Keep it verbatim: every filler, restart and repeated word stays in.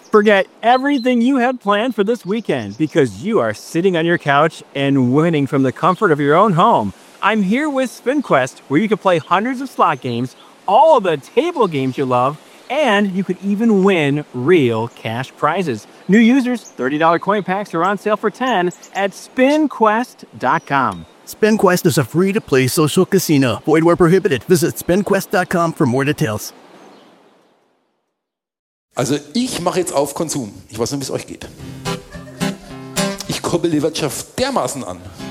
Forget everything you had planned for this weekend because you are sitting on your couch and winning from the comfort of your own home. I'm here with SpinQuest, where you can play hundreds of slot games, all of the table games you love, and you could even win real cash prizes. New users, thirty dollars coin packs are on sale for ten dollars at spin quest dot com. SpinQuest is a free-to-play social casino. Void where prohibited. Visit spin quest dot com for more details. Also ich mache jetzt auf Konsum. Ich weiß nicht, wie es euch geht. Ich koppel die Wirtschaft dermaßen an.